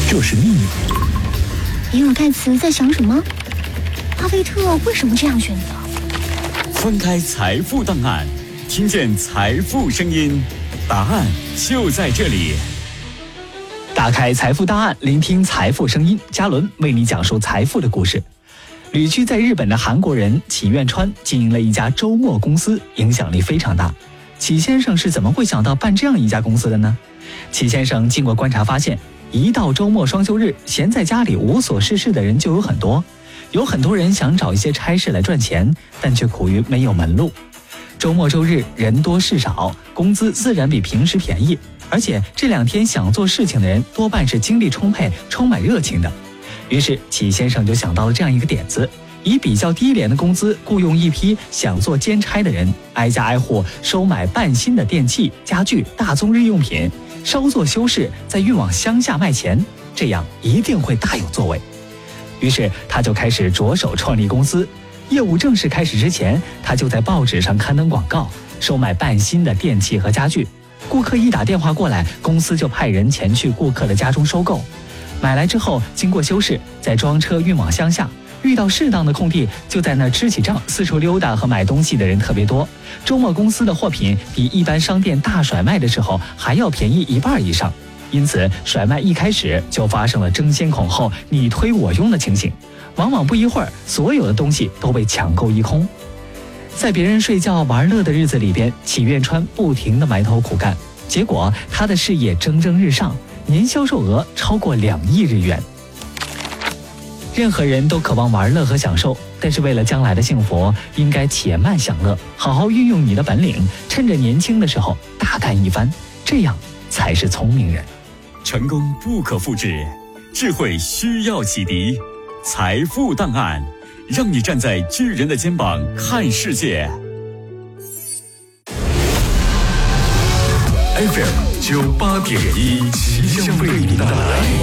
这是秘密。 比尔盖茨在想什么？巴菲特为什么这样选择？ 翻开财富档案，听见财富声音，答案就在这里。 打开财富档案，聆听财富声音，嘉伦为你讲述财富的故事。旅居在日本的韩国人祁愿川经营了一家周末公司，影响力非常大。祁先生是怎么会想到办这样一家公司的呢？祁先生经过观察发现，一到周末双休日，闲在家里无所事事的人就有很多。有很多人想找一些差事来赚钱，但却苦于没有门路。周末周日人多事少，工资自然比平时便宜，而且这2天想做事情的人多半是精力充沛、充满热情的。于是祁先生就想到了这样一个点子，以比较低廉的工资雇佣一批想做兼差的人，挨家挨户收买半新的电器、家具、大宗日用品，稍作修饰，再运往乡下卖钱，这样一定会大有作为。于是他就开始着手创立公司。业务正式开始之前，他就在报纸上刊登广告，收买半新的电器和家具。顾客一打电话过来，公司就派人前去顾客的家中收购。买来之后，经过修饰，再装车运往乡下。遇到适当的空地，就在那儿支起账，四处溜达和买东西的人特别多。周末公司的货品比一般商店大甩卖的时候还要便宜1半以上，因此甩卖一开始就发生了争先恐后、你推我拥的情形。往往不一会儿，所有的东西都被抢购一空。在别人睡觉玩乐的日子里边，祁愿川不停地埋头苦干，结果他的事业蒸蒸日上，年销售额超过2亿日元。任何人都渴望玩乐和享受，但是为了将来的幸福，应该且慢享乐，好好运用你的本领，趁着年轻的时候大干一番，这样才是聪明人。 成功不可复制，智慧需要启迪。财富档案，让你站在巨人的肩膀看世界。 FM 98.1，即将为你带来